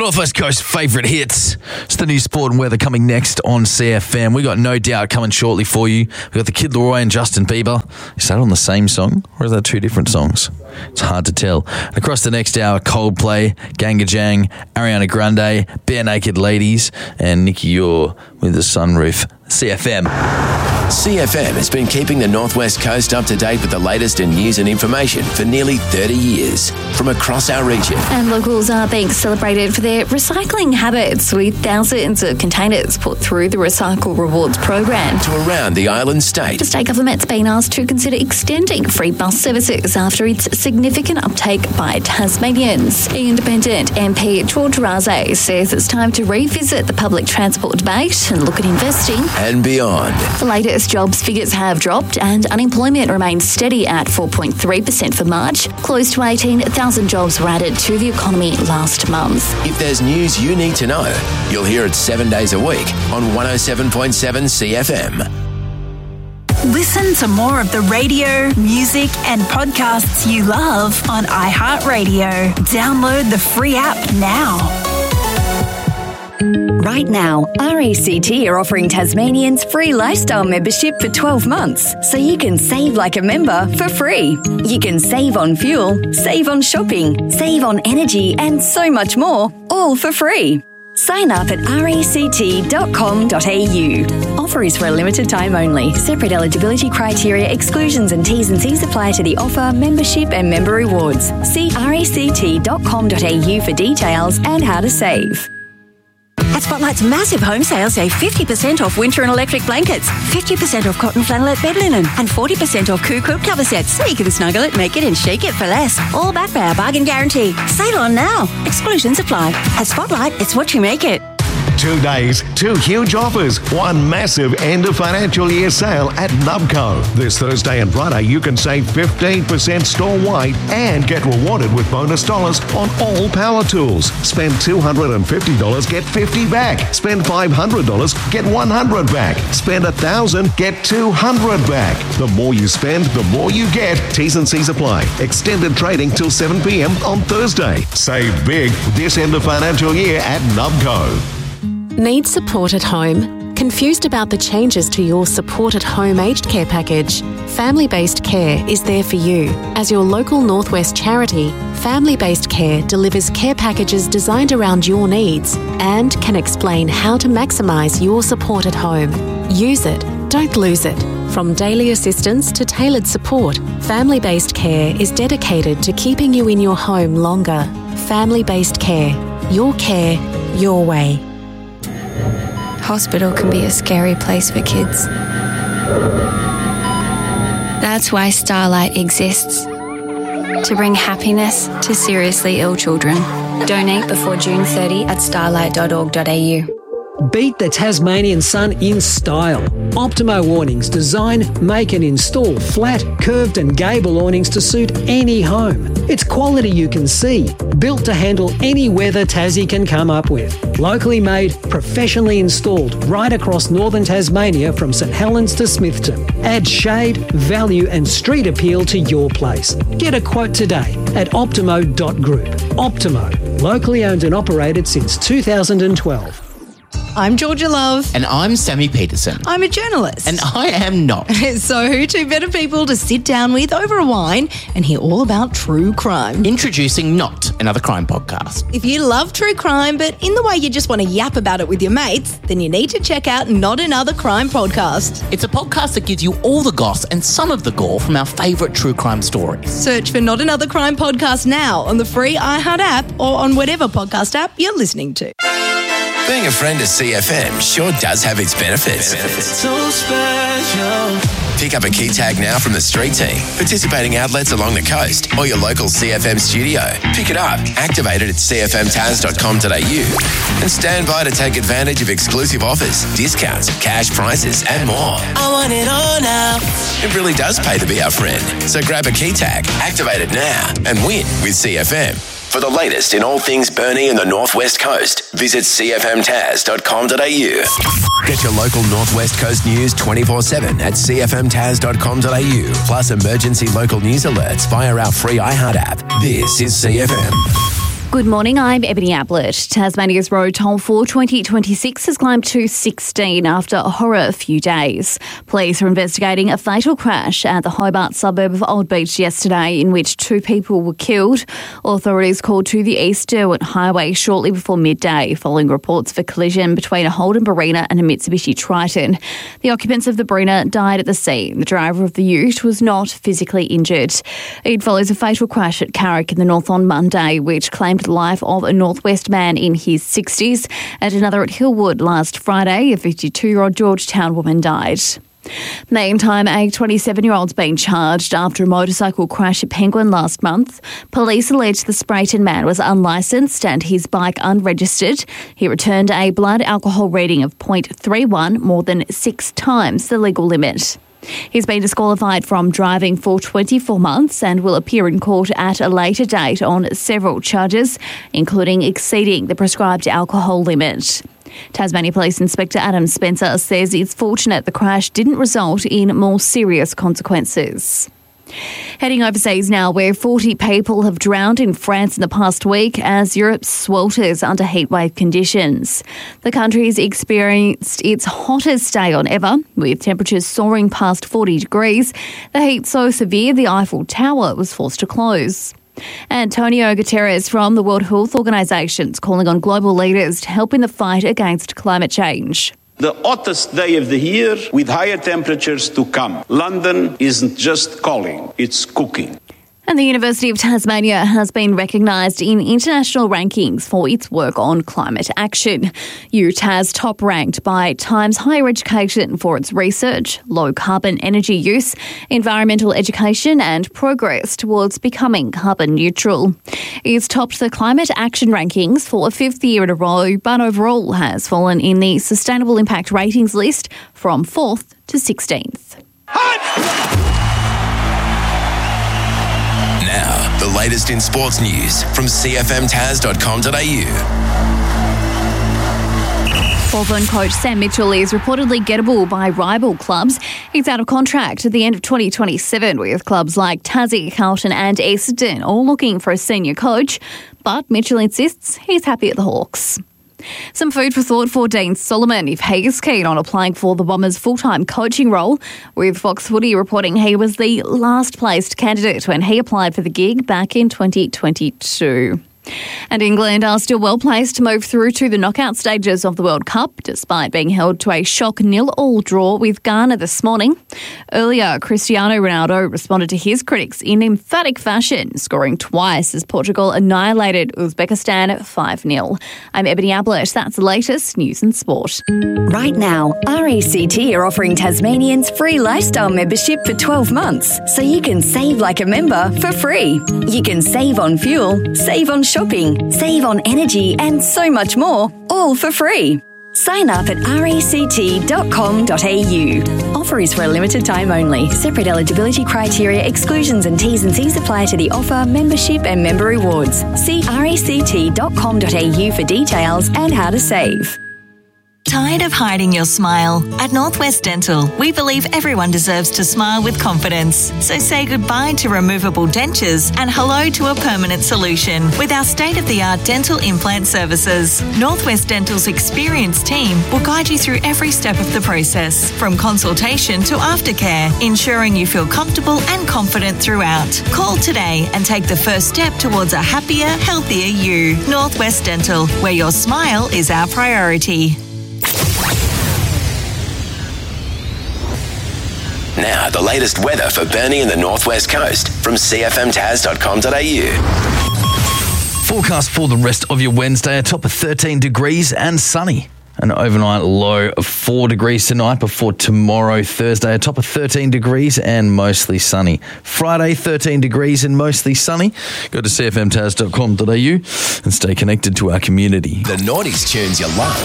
Northwest Coast favourite hits. It's the new sport and weather coming next on CFM. We got No Doubt coming shortly for you. We got the Kid Laroi and Justin Bieber. Is that on the same song or is that two different songs? It's hard to tell. And across the next hour, Coldplay, Ganga Jang, Ariana Grande, Bare Naked Ladies, and Nicky Yor with The Sunroof. CFM. CFM has been keeping the Northwest Coast up to date with the latest in news and information for nearly 30 years from across our region. And locals are being celebrated for their recycling habits, with thousands of containers put through the Recycle Rewards program. To around the island state. The state government's been asked to consider extending free bus services after its significant uptake by Tasmanians. Independent MP George Raze says it's time to revisit the public transport debate and look at investing and beyond. The latest jobs figures have dropped and unemployment remains steady at 4.3% for March. Close to 18,000 jobs were added to the economy last month. If there's news you need to know, you'll hear it 7 days a week on 107.7 CFM. Listen to more of the radio, music and podcasts you love on iHeartRadio. Download the free app now. Right now, RACT are offering Tasmanians free lifestyle membership for 12 months, so you can save like a member for free. You can save on fuel, save on shopping, save on energy and so much more, all for free. Sign up at ract.com.au. Offer is for a limited time only. Separate eligibility criteria, exclusions and T's and C's apply to the offer, membership and member rewards. See ract.com.au for details and how to save. At Spotlight's massive home sale, save 50% off winter and electric blankets, 50% off cotton flannelette bed linen, and 40% off Coo quilt cover sets, so you can snuggle it, make it and shake it for less. All backed by our bargain guarantee. Sale on now. Exclusions apply. At Spotlight, it's what you make it. 2 days, 2 huge offers, one massive end of financial year sale at Nubco. This Thursday and Friday, you can save 15% store-wide and get rewarded with bonus dollars on all power tools. Spend $250, get $50 back. Spend $500, get $100 back. Spend $1,000, get $200 back. The more you spend, the more you get. T's and C's apply. Extended trading till 7 p.m. on Thursday. Save big this end of financial year at Nubco. Need support at home? Confused about the changes to your Support at Home aged care package? Family Based Care is there for you. As your local Northwest charity, Family Based Care delivers care packages designed around your needs and can explain how to maximise your support at home. Use it, don't lose it. From daily assistance to tailored support, Family Based Care is dedicated to keeping you in your home longer. Family Based Care. Your care, your way. Hospital can be a scary place for kids. That's why Starlight exists. To bring happiness to seriously ill children. Donate before June 30 at starlight.org.au. Beat the Tasmanian sun in style. Optimo awnings design, make and install flat, curved and gable awnings to suit any home. It's quality you can see, built to handle any weather Tassie can come up with. Locally made, professionally installed right across northern Tasmania from St Helens to Smithton. Add shade, value and street appeal to your place. Get a quote today at optimo.group. Optimo, locally owned and operated since 2012. I'm Georgia Love. And I'm Sammy Peterson. I'm a journalist. And I am not. So who two better people to sit down with over a wine and hear all about true crime? Introducing Not Another Crime Podcast. If you love true crime, but in the way you just want to yap about it with your mates, then you need to check out Not Another Crime Podcast. It's a podcast that gives you all the goss and some of the gore from our favourite true crime stories. Search for Not Another Crime Podcast now on the free iHeart app or on whatever podcast app you're listening to. Being a friend of CFM sure does have its benefits. So special. Pick up a key tag now from the street team, participating outlets along the coast, or your local CFM studio. Pick it up, activate it at cfmtaz.com.au, and stand by to take advantage of exclusive offers, discounts, cash prizes, and more. I want it all now. It really does pay to be our friend. So grab a key tag, activate it now, and win with CFM. For the latest in all things Burnie and the Northwest Coast, visit cfmtaz.com.au. Get your local Northwest Coast news 24/7 at cfmtaz.com.au, plus emergency local news alerts via our free iHeart app. This is CFM. Good morning, I'm Ebony Ablett. Tasmania's road toll for 2026 has climbed to 16 after a horror few days. Police are investigating a fatal crash at the Hobart suburb of Old Beach yesterday in which 2 people were killed. Authorities called to the East Derwent Highway shortly before midday following reports of a collision between a Holden Barina and a Mitsubishi Triton. The occupants of the Barina died at the scene. The driver of the ute was not physically injured. It follows a fatal crash at Carrick in the north on Monday, which claimed the life of a Northwest man in his 60s, and another at Hillwood last Friday. A 52-year-old Georgetown woman died. Meantime, a 27-year-old's been charged after a motorcycle crash at Penguin last month. Police allege the Sprayton man was unlicensed and his bike unregistered. He returned a blood alcohol reading of 0.31, more than 6 times the legal limit. He's been disqualified from driving for 24 months and will appear in court at a later date on several charges, including exceeding the prescribed alcohol limit. Tasmania Police Inspector Adam Spencer says it's fortunate the crash didn't result in more serious consequences. Heading overseas now, where 40 people have drowned in France in the past week as Europe swelters under heatwave conditions. The country's experienced its hottest day on ever, with temperatures soaring past 40 degrees. The heat so severe the Eiffel Tower was forced to close. Antonio Guterres from the World Health Organization is calling on global leaders to help in the fight against climate change. The hottest day of the year with higher temperatures to come. London isn't just calling, it's cooking. And the University of Tasmania has been recognised in international rankings for its work on climate action. UTAS top ranked by Times Higher Education for its research, low carbon energy use, environmental education and progress towards becoming carbon neutral. It's topped the climate action rankings for a 5th year in a row, but overall has fallen in the Sustainable Impact Ratings list from 4th to 16th. Now, the latest in sports news from cfmtas.com.au. Hawthorn coach Sam Mitchell is reportedly gettable by rival clubs. He's out of contract at the end of 2027 with clubs like Tassie, Carlton and Essendon all looking for a senior coach. But Mitchell insists he's happy at the Hawks. Some food for thought for Dean Solomon if he is keen on applying for the Bombers' full-time coaching role, with Fox Footy reporting he was the last-placed candidate when he applied for the gig back in 2022. And England are still well placed to move through to the knockout stages of the World Cup, despite being held to a shock 0-0 draw with Ghana this morning. Earlier, Cristiano Ronaldo responded to his critics in emphatic fashion, scoring twice as Portugal annihilated Uzbekistan 5-0. I'm Ebony Ablett. That's the latest news and sport. Right now, RACT are offering Tasmanians free lifestyle membership for 12 months, so you can save like a member for free. You can save on fuel, save on shopping, save on energy and so much more, all for free. Sign up at ract.com.au. Offer is for a limited time only. Separate eligibility criteria, exclusions and T's and C's apply to the offer, membership and member rewards. See ract.com.au for details and how to save. Tired of hiding your smile? At Northwest Dental, we believe everyone deserves to smile with confidence. So say goodbye to removable dentures and hello to a permanent solution with our state-of-the-art dental implant services. Northwest Dental's experienced team will guide you through every step of the process, from consultation to aftercare, ensuring you feel comfortable and confident throughout. Call today and take the first step towards a happier, healthier you. Northwest Dental, where your smile is our priority. Now, the latest weather for Burnie and the Northwest Coast from cfmtas.com.au. Forecast for the rest of your Wednesday, a top of 13 degrees and sunny. An overnight low of 4 degrees tonight before tomorrow, Thursday, a top of 13 degrees and mostly sunny. Friday, 13 degrees and mostly sunny. Go to cfmtas.com.au and stay connected to our community. The Naughties tunes you love